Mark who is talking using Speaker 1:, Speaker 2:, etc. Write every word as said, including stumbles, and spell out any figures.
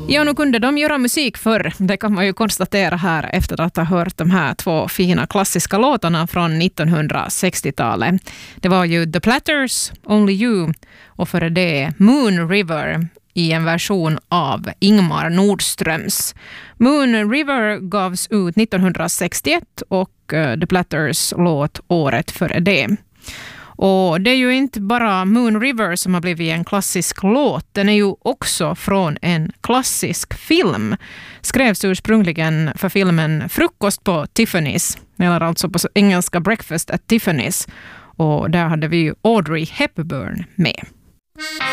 Speaker 1: Ja, nu kunde de göra musik förr. Det kan man ju konstatera här efter att ha hört de här två fina klassiska låtarna från nittonhundrasextiotalet. Det var ju The Platters, Only You, och före det Moon River i en version av Ingmar Nordströms. Moon River gavs ut nittonhundrasextioett och The Platters låt året före det. Och det är ju inte bara Moon River som har blivit en klassisk låt. Den är ju också från en klassisk film. Skrevs ursprungligen för filmen Frukost på Tiffany's. Eller alltså på engelska Breakfast at Tiffany's. Och där hade vi ju Audrey Hepburn med.